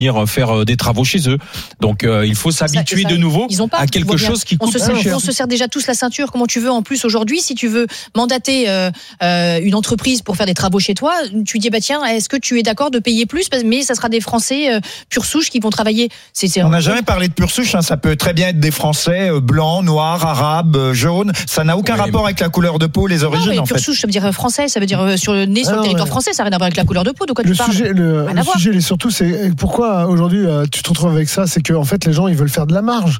venir faire des travaux chez eux. Donc il faut s'habituer de nouveau à quelque chose qui coûte plus cher. On se serre déjà tous la ceinture. Comment tu veux en plus aujourd'hui, si tu veux mandater une entreprise pour faire des travaux chez toi, tu dis tiens, est-ce que tu es d'accord de payer plus, mais ça sera des Français pure souche qui vont travailler. On n'a jamais parlé de pure souche, ça peut très bien être des Français blancs, noirs, arabes, jaunes. Ça n'a aucun rapport avec la couleur de peau, les origines. Non, pure souche, ça veut dire français, ça veut dire né sur le territoire français, ça n'a rien à voir avec la couleur de peau. De quoi le tu parles? Le sujet, surtout, c'est pourquoi aujourd'hui tu te retrouves avec ça, c'est que en fait les gens ils veulent faire de la marge.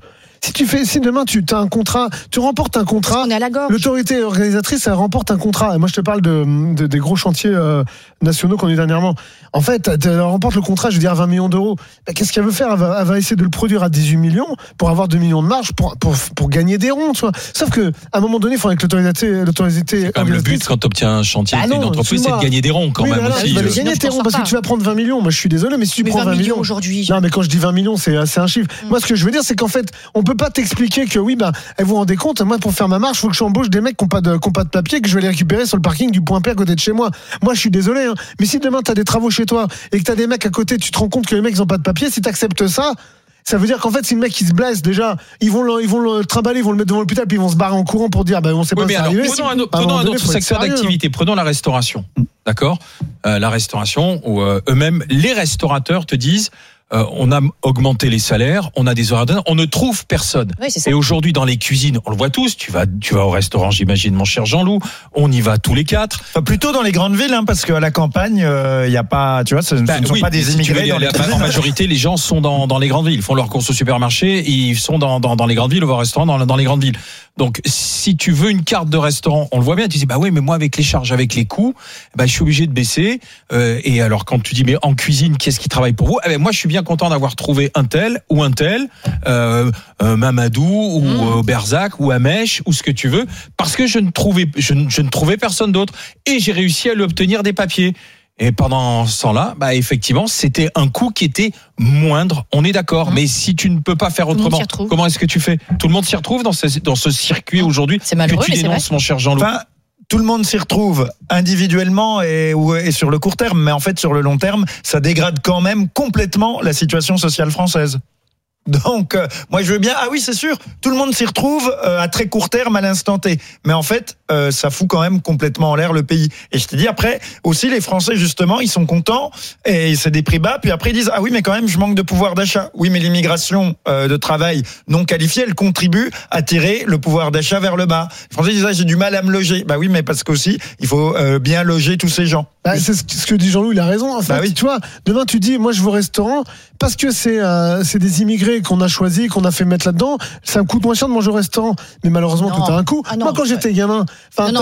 Si demain tu as un contrat, tu remportes un contrat, on est à la gorge. L'autorité organisatrice elle remporte un contrat. Et moi je te parle des gros chantiers nationaux qu'on a eu dernièrement. En fait, elle remporte le contrat, je veux dire 20 millions d'euros. Mais qu'est-ce qu'elle veut faire? Elle va essayer de le produire à 18 millions pour avoir 2 millions de marge pour gagner des ronds, tu vois. Sauf que à un moment donné, il faut avec l'autorité. C'est comme le but quand tu obtiens un chantier d'une entreprise, c'est de gagner des ronds quand même aussi. Tu vas gagner tes ronds parce que tu vas prendre 20 millions. Moi je suis désolé, mais si tu prends 20 millions aujourd'hui. Non, mais quand je dis 20 millions, c'est un chiffre. Moi ce que je veux dire, c'est qu'en fait, on peut pas t'expliquer que oui, vous vous rendez compte, moi pour faire ma marche, il faut que j'embauche des mecs qui n'ont pas de papier, que je vais les récupérer sur le parking du Point P à côté de chez moi. Moi je suis désolé, mais si demain tu as des travaux chez toi et que tu as des mecs à côté, tu te rends compte que les mecs ils n'ont pas de papier, si tu acceptes ça, ça veut dire qu'en fait si le mec il se blesse déjà, ils vont le trimballer, ils vont le mettre devant l'hôpital puis ils vont se barrer en courant pour dire on sait pas ce qui est arrivé. Prenons un autre secteur d'activité, prenons la restauration. D'accord? La restauration où eux-mêmes les restaurateurs te disent on a augmenté les salaires, on a des horaires d'heure, on ne trouve personne. Oui, et aujourd'hui, dans les cuisines, on le voit tous, tu vas au restaurant, j'imagine, mon cher Jean-Loup, on y va tous les 4. Enfin, plutôt dans les grandes villes, parce qu'à la campagne, il y a pas, tu vois, ce ne sont pas des immigrés. En majorité, les gens sont dans les grandes villes, ils font leurs courses au supermarché, ils sont dans les grandes villes, au restaurant dans les grandes villes. Donc, si tu veux une carte de restaurant, on le voit bien, tu dis, oui, mais moi, avec les charges, avec les coûts, je suis obligé de baisser. Et alors, quand tu dis, mais en cuisine, qu'est-ce qui travaille pour vous? Moi, je suis bien content d'avoir trouvé un tel, Mamadou, ou Berzac, ou Amèche, ou ce que tu veux, parce que je ne trouvais personne d'autre. Et j'ai réussi à lui obtenir des papiers. Et pendant ce temps-là, effectivement, c'était un coût qui était moindre. On est d'accord. Mais si tu ne peux pas faire autrement, comment est-ce que tu fais? Tout le monde s'y retrouve dans ce circuit aujourd'hui. C'est malheureux, que tu dénonces, mon cher Jean-Loup. Tout le monde s'y retrouve individuellement et sur le court terme, mais en fait sur le long terme, ça dégrade quand même complètement la situation sociale française. Donc, moi je veux bien, oui c'est sûr, tout le monde s'y retrouve à très court terme à l'instant T. Mais en fait, ça fout quand même complètement en l'air le pays. Et je te dis après, aussi les Français justement, ils sont contents et c'est des prix bas, puis après ils disent, oui mais quand même je manque de pouvoir d'achat. Oui mais l'immigration de travail non qualifiée, elle contribue à tirer le pouvoir d'achat vers le bas. Les Français disent, j'ai du mal à me loger. Oui mais parce qu'aussi, il faut bien loger tous ces gens. C'est ce que dit Jean-Loup, il a raison. En fait, tu vois, demain tu dis, moi je vais au restaurant parce que c'est des immigrés qu'on a choisi, qu'on a fait mettre là-dedans. Ça me coûte moins cher de manger au restaurant, mais malheureusement tout a un coût. Moi quand j'étais gamin, parce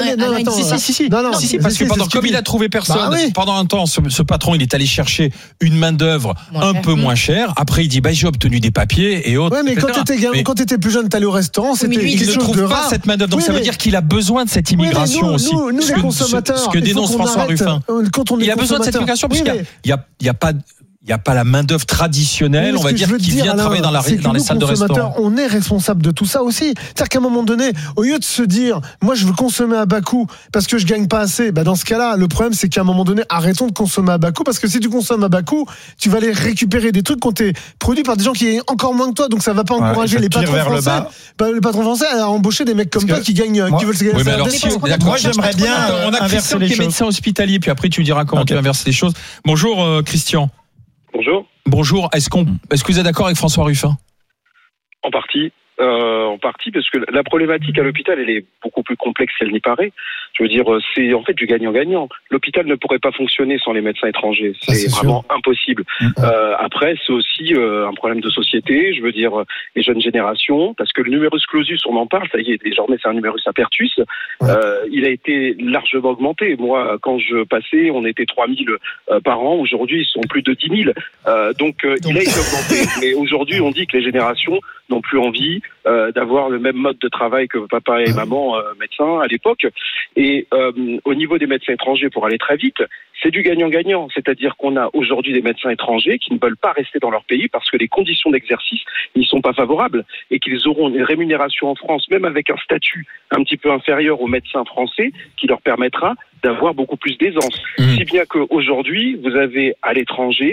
que comme il a trouvé personne, pendant un temps, ce patron il est allé chercher une main d'œuvre un peu moins chère. Après il dit j'ai obtenu des papiers et autres. Ouais, mais quand t'étais gamin, quand t'étais plus jeune, t'allais au restaurant, c'était il ne trouve pas cette main d'œuvre. Donc ça veut dire qu'il a besoin de cette immigration aussi. Nous les consommateurs, ce que dénonce François Ruffin. Il a besoin de cette immigration parce qu'il n'y a pas la main-d'œuvre traditionnelle, on va dire, qui vient travailler dans les salles de restaurant. On est responsable de tout ça aussi. C'est-à-dire qu'à un moment donné, au lieu de se dire, moi je veux consommer à bas coût parce que je gagne pas assez, dans ce cas-là, le problème c'est qu'à un moment donné, arrêtons de consommer à bas coût parce que si tu consommes à bas coût, tu vas aller récupérer des trucs qui ont été produits par des gens qui gagnent encore moins que toi, donc ça va pas encourager les patrons français. Les patrons français à embaucher des mecs comme toi qui gagnent, qui veulent se gagner. Moi j'aimerais bien on a Christian qui est médecin hospitalier, puis après tu me diras comment tu inverses les choses. Bonjour Christian. Bonjour. Est-ce que vous êtes d'accord avec François Ruffin? En partie, parce que la problématique à l'hôpital, elle est beaucoup plus complexe qu'elle n'y paraît. Je veux dire, c'est en fait du gagnant-gagnant. L'hôpital ne pourrait pas fonctionner sans les médecins étrangers. C'est vraiment impossible. Après, c'est aussi un problème de société. Je veux dire, les jeunes générations, parce que le numerus clausus, on en parle, ça y est, désormais c'est un numerus apertus. Il a été largement augmenté. Moi, quand je passais, on était 3000 par an. Aujourd'hui, ils sont plus de 10 000. Donc, il a été augmenté. Mais aujourd'hui, on dit que les générations n'ont plus envie d'avoir le même mode de travail que papa et maman médecins à l'époque. Et au niveau des médecins étrangers, pour aller très vite, c'est du gagnant-gagnant. C'est-à-dire qu'on a aujourd'hui des médecins étrangers qui ne veulent pas rester dans leur pays parce que les conditions d'exercice n'y sont pas favorables et qu'ils auront une rémunération en France, même avec un statut un petit peu inférieur aux médecins français, qui leur permettra d'avoir beaucoup plus d'aisance. Si bien qu'aujourd'hui, vous avez à l'étranger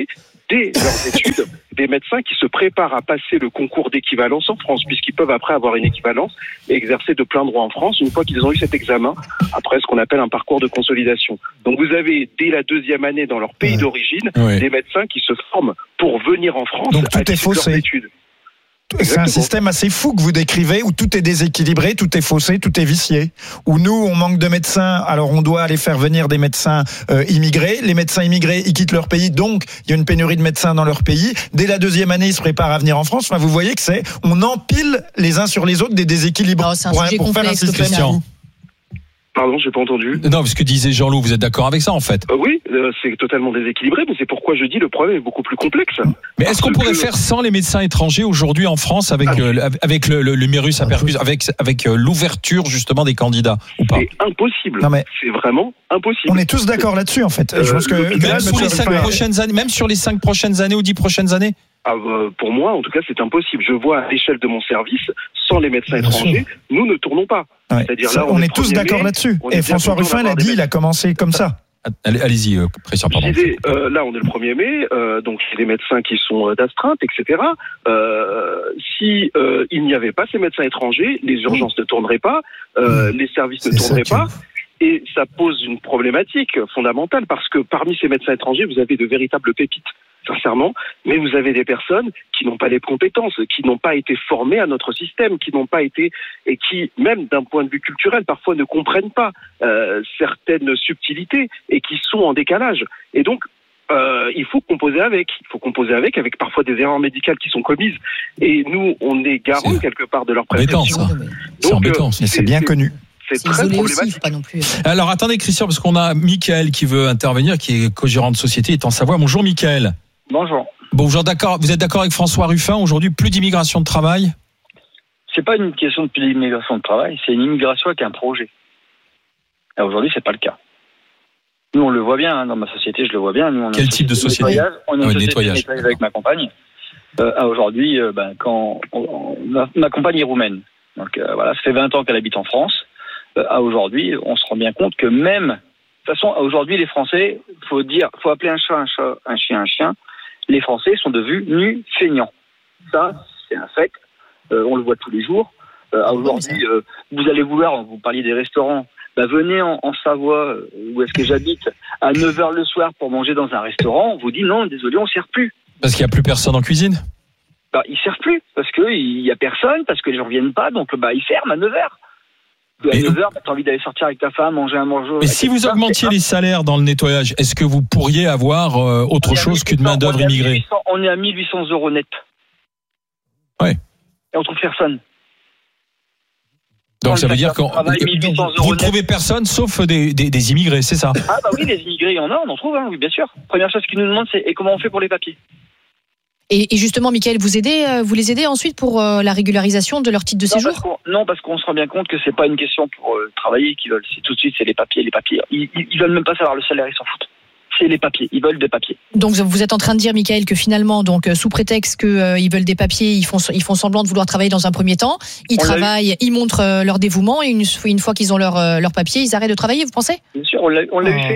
dès leurs études des médecins qui se préparent à passer le concours d'équivalence en France, puisqu'ils peuvent après avoir une équivalence et exercer de plein droit en France une fois qu'ils ont eu cet examen, après ce qu'on appelle un parcours de consolidation. Donc vous avez dès la 2e année dans leur pays d'origine des médecins qui se forment pour venir en France. Donc tout est faussé. C'est un système assez fou que vous décrivez, où tout est déséquilibré, tout est faussé, tout est vicié. Où nous, on manque de médecins, alors on doit aller faire venir des médecins immigrés. Les médecins immigrés, ils quittent leur pays, donc il y a une pénurie de médecins dans leur pays. Dès la 2e année, ils se préparent à venir en France. Enfin, vous voyez que on empile les uns sur les autres des déséquilibres pour faire un système. Pardon, j'ai pas entendu. Non, parce que disait Jean-Loup, vous êtes d'accord avec ça en fait? Oui, c'est totalement déséquilibré, mais c'est pourquoi je dis le problème est beaucoup plus complexe. Mais est-ce qu'on pourrait faire sans les médecins étrangers aujourd'hui en France avec le numerus apertus, avec l'ouverture justement des candidats ou pas? C'est impossible. C'est vraiment impossible. On est tous d'accord là-dessus en fait. Je pense que même sur les 5 prochaines années, même sur les 5 prochaines années ou 10 prochaines années. Pour moi, en tout cas, c'est impossible. Je vois à l'échelle de mon service, sans les médecins étrangers, nous ne tournons pas. Ouais. C'est-à-dire là, on est tous d'accord là-dessus. Et François Ruffin l'a dit, il a commencé comme ça. Allez-y, Christian, pardon. Là, on est le 1er mai, donc il y a des médecins qui sont d'astreinte, etc. Si il n'y avait pas ces médecins étrangers, les urgences ne tourneraient pas, les services ne tourneraient pas. Et ça pose une problématique fondamentale parce que parmi ces médecins étrangers, vous avez de véritables pépites, sincèrement, mais vous avez des personnes qui n'ont pas les compétences, qui n'ont pas été formées à notre système, qui n'ont pas été, et qui, même d'un point de vue culturel, parfois ne comprennent pas certaines subtilités et qui sont en décalage. Et donc, il faut composer avec. Il faut composer avec parfois des erreurs médicales qui sont commises. Et nous, on est garant quelque part de leur prestation. C'est embêtant, c'est bien connu. C'est très problématique. Aussi, pas non plus. Alors attendez Christian, parce qu'on a Mickaël qui veut intervenir, qui est co-gérant de société, est en Savoie. Bonjour Mickaël. Bonjour. Bonjour, d'accord. Vous êtes d'accord avec François Ruffin, aujourd'hui plus d'immigration de travail? C'est pas une question de plus d'immigration de travail, c'est une immigration avec un projet. Et aujourd'hui, c'est pas le cas. Nous, on le voit bien, dans ma société, je le vois bien. Nous, quel type de société? On a une société de nettoyage avec ma compagne. Aujourd'hui, quand ma compagne est roumaine. Donc voilà, ça fait 20 ans qu'elle habite en France. Aujourd'hui, on se rend bien compte que même, de toute façon, aujourd'hui, les Français, faut appeler un chat un chat, un chien un chien. Les Français sont devenus feignants. Ça, c'est un fait. On le voit tous les jours. Aujourd'hui, vous allez vouloir, vous parliez des restaurants, venez en Savoie, où est-ce que j'habite, à 9h le soir pour manger dans un restaurant. On vous dit non, désolé, on ne sert plus. Parce qu'il n'y a plus personne en cuisine? Ils ne servent plus, parce qu'il n'y a personne, parce que les gens ne viennent pas, donc ils ferment à 9h. À 9h, tu as envie d'aller sortir avec ta femme, manger un morceau. Mais si vous augmentiez les salaires dans le nettoyage, est-ce que vous pourriez avoir autre chose qu'une main-d'œuvre immigrée? On est à 1800 € net. Ouais. Et on trouve personne. Donc ça veut dire que vous ne trouvez personne sauf des immigrés, c'est ça? Oui, des immigrés, il y en a, on en trouve, oui, bien sûr. Première chose qu'ils nous demandent, c'est et comment on fait pour les papiers? Et justement, Mickaël, vous les aidez ensuite pour la régularisation de leur titre de séjour? Non, parce qu'on se rend bien compte que c'est pas une question pour travailler qu'ils veulent. C'est tout de suite, c'est les papiers. Ils veulent même pas savoir le salaire, ils s'en foutent. C'est les papiers, ils veulent des papiers. Donc vous êtes en train de dire, Mickaël, que finalement, donc sous prétexte qu'ils veulent des papiers, ils font semblant de vouloir travailler dans un premier temps. Ils travaillent, ils montrent leur dévouement, et une fois qu'ils ont leur papier, ils arrêtent de travailler. Vous pensez? Bien sûr, on l'a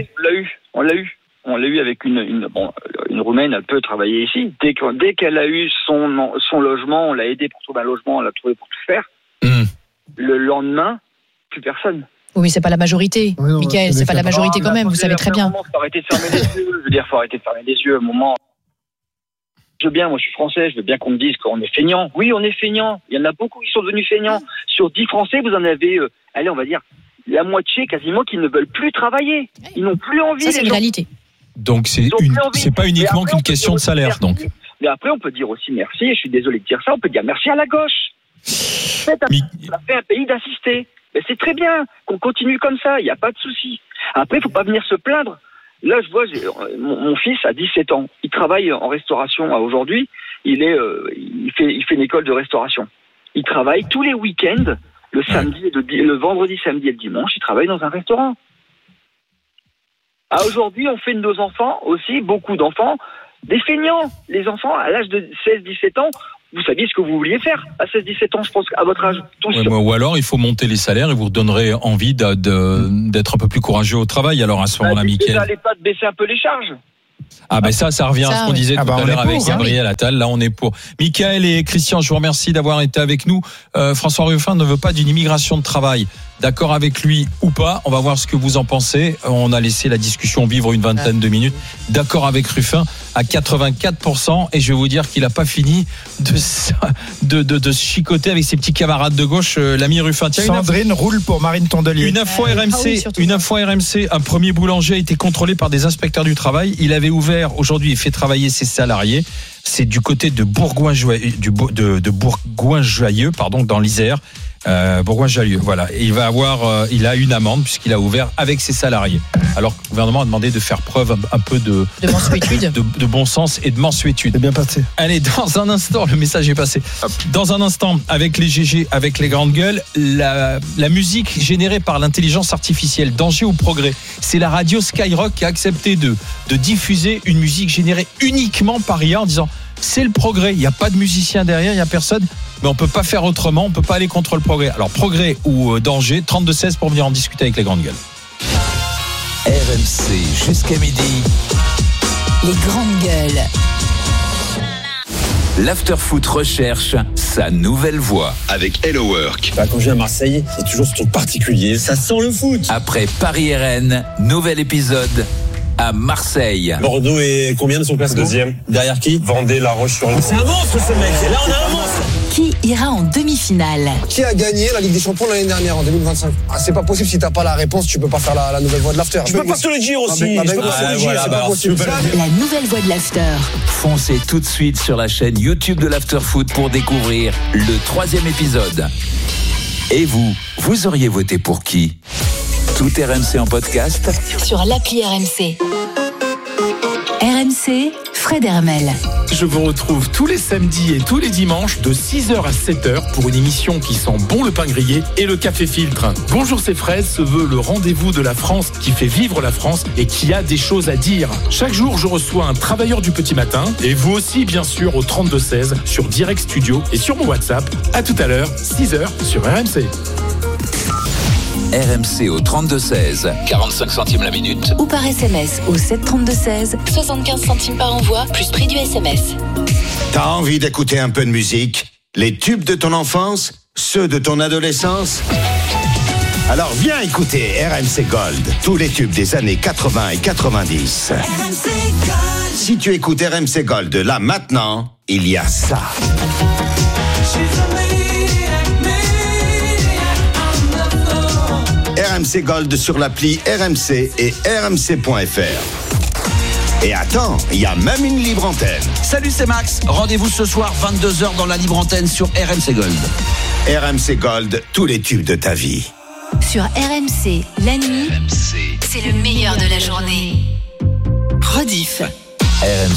eu avec une Roumaine, elle peut travailler ici. Dès qu'elle a eu son logement, on l'a aidé pour trouver un logement, on l'a trouvé pour tout faire. Le lendemain, plus personne. Oui, c'est pas la majorité, Mickaël, c'est pas la majorité quand même, vous savez très bien. Faut arrêter de fermer les yeux, faut arrêter de fermer les yeux à un moment. Moi je suis français, je veux bien qu'on me dise qu'on est feignant. Oui, on est feignant. Il y en a beaucoup qui sont devenus feignants. Sur 10 Français, vous en avez, on va dire, la moitié quasiment qui ne veulent plus travailler. Ils n'ont plus envie. Ça, c'est une réalité. Donc c'est pas uniquement qu'une question de salaire, donc. Mais après, on peut dire aussi merci, et je suis désolé de dire ça, on peut dire merci à la gauche. On a fait un pays d'assister. Mais c'est très bien qu'on continue comme ça, il n'y a pas de souci. Après, il ne faut pas venir se plaindre. Là, je vois, mon fils a 17 ans. Il travaille en restauration aujourd'hui. Il fait une école de restauration. Il travaille tous les week-ends, le vendredi, samedi et le dimanche. Il travaille dans un restaurant. Aujourd'hui, on fait de nos enfants aussi, beaucoup d'enfants, des feignants. Les enfants, à l'âge de 16-17 ans, vous saviez ce que vous vouliez faire à 16-17 ans, je pense, à votre âge. Ou alors, il faut monter les salaires et vous donnerez envie d'être un peu plus courageux au travail. Alors, à ce moment-là, Mickaël. Vous n'allez pas baisser un peu les charges? Ah ben ça revient à ce qu'on disait tout à l'heure avec Gabriel Attal. Là, on est pour. Michael et Christian, je vous remercie d'avoir été avec nous. François Ruffin ne veut pas d'une immigration de travail. D'accord avec lui ou pas, on va voir ce que vous en pensez. On a laissé la discussion vivre une vingtaine de minutes. D'accord avec Ruffin à 84%, et je vais vous dire qu'il n'a pas fini de se chicoter avec ses petits camarades de gauche, l'ami Ruffin. Tiens, Sandrine roule pour Marine Tondelier. Une info RMC, un premier boulanger a été contrôlé par des inspecteurs du travail. Il avait ouvert aujourd'hui et fait travailler ses salariés. C'est du côté de Bourgoin-Joyeux, dans l'Isère. Bourgoin-Jallieu, voilà. Et il a une amende puisqu'il a ouvert avec ses salariés. Alors que le gouvernement a demandé de faire preuve un peu de mansuétude, de bon sens et de mansuétude. C'est bien passé. Allez, dans un instant, le message est passé. Dans un instant, avec les GG, avec les grandes gueules, la musique générée par l'intelligence artificielle, danger ou progrès. C'est la radio Skyrock qui a accepté de diffuser une musique générée uniquement par IA en disant c'est le progrès, il n'y a pas de musicien derrière, il n'y a personne, mais on ne peut pas faire autrement, on ne peut pas aller contre le progrès. Alors progrès ou danger, 32-16 pour venir en discuter avec les grandes gueules. RMC jusqu'à midi. Les grandes gueules. L'Afterfoot recherche sa nouvelle voix. Avec Hello Work. Quand je viens à Marseille, c'est toujours ce truc particulier. Ça sent le foot. Après Paris-RN, nouvel épisode à Marseille. Bordeaux est combien de son classement ? Deuxième. Derrière qui ? Vendée, La Roche-sur-Yon. C'est un monstre ce mec. Et là on a un monstre. Qui ira en demi-finale ? Qui a gagné la Ligue des Champions l'année dernière en 2025 ? C'est pas possible, si t'as pas la réponse, tu peux pas faire la nouvelle voix de l'after. Je peux pas te le dire aussi. Je peux pas te le dire, c'est pas possible. La nouvelle voix de l'after. Foncez tout de suite sur la chaîne YouTube de l'Afterfoot pour découvrir le 3e épisode. Et vous auriez voté pour qui ? Tout RMC en podcast sur l'appli RMC. RMC, Fred Hermel. Je vous retrouve tous les samedis et tous les dimanches de 6h à 7h pour une émission qui sent bon le pain grillé et le café filtre. Bonjour, c'est Fred se veut le rendez-vous de la France qui fait vivre la France et qui a des choses à dire. Chaque jour, je reçois un travailleur du petit matin et vous aussi, bien sûr, au 32-16 sur Direct Studio et sur mon WhatsApp. À tout à l'heure, 6h sur RMC. RMC au 32-16, 45 centimes la minute. Ou par SMS au 732-16, 75 centimes par envoi, plus prix du SMS. T'as envie d'écouter un peu de musique ? Les tubes de ton enfance ? Ceux de ton adolescence ? Alors viens écouter RMC Gold, tous les tubes des années 80 et 90. RMC Gold. Si tu écoutes RMC Gold là maintenant, il y a ça. RMC Gold sur l'appli RMC et rmc.fr. Et attends, il y a même une libre antenne. Salut, c'est Max. Rendez-vous ce soir 22h dans la libre antenne sur RMC Gold. RMC Gold, tous les tubes de ta vie. Sur RMC, la nuit, c'est le meilleur de la journée. Rediff. RMC.